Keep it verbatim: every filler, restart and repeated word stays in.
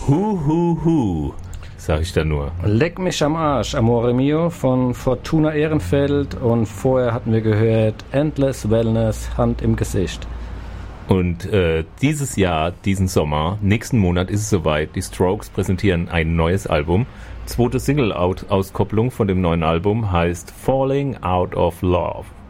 Hu, hu, hu, sag ich da nur. Leck mich am Arsch, Amore Mio von Fortuna Ehrenfeld und vorher hatten wir gehört Endless Wellness, Hand im Gesicht. Und äh, dieses Jahr, diesen Sommer, nächsten Monat ist es soweit, die Strokes präsentieren ein neues Album. Zweite Single-Auskopplung von dem neuen Album heißt Falling Out of Love.